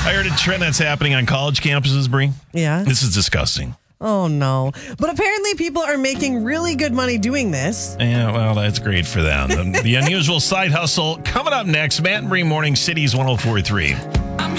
I heard a trend that's happening on college campuses, Bree. Yeah. This is disgusting. Oh, no. But apparently people are making really good money doing this. Yeah, well, that's great for them. The unusual side hustle coming up next. Matt and Bree Morning Cities 104.3.